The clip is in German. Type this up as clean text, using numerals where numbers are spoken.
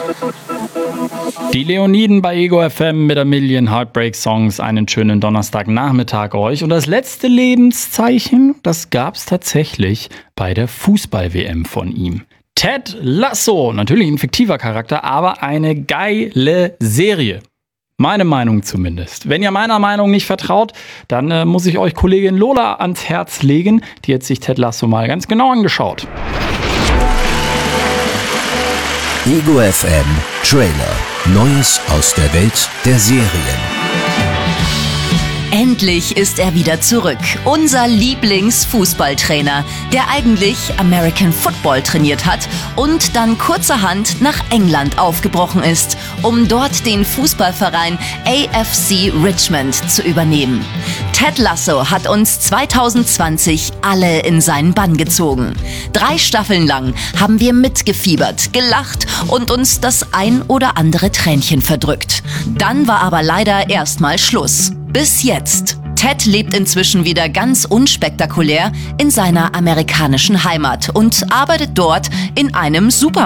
Die Leoniden bei Ego FM mit A Million Heartbreak Songs. Einen schönen Donnerstagnachmittag euch. Und das letzte Lebenszeichen, das gab's tatsächlich bei der Fußball-WM von ihm. Ted Lasso, natürlich ein fiktiver Charakter, aber eine geile Serie. Meine Meinung zumindest. Wenn ihr meiner Meinung nicht vertraut, dann muss ich euch Kollegin Lola ans Herz legen. Die hat sich Ted Lasso mal ganz genau angeschaut. Ego FM Trailer. Neues aus der Welt der Serien. Endlich ist er wieder zurück. Unser Lieblingsfußballtrainer, der eigentlich American Football trainiert hat und dann kurzerhand nach England aufgebrochen ist, um dort den Fußballverein AFC Richmond zu übernehmen. Ted Lasso hat uns 2020 alle in seinen Bann gezogen. 3 Staffeln lang haben wir mitgefiebert, gelacht und uns das ein oder andere Tränchen verdrückt. Dann war aber leider erstmal Schluss. Bis jetzt. Ted lebt inzwischen wieder ganz unspektakulär in seiner amerikanischen Heimat und arbeitet dort in einem Supermarkt.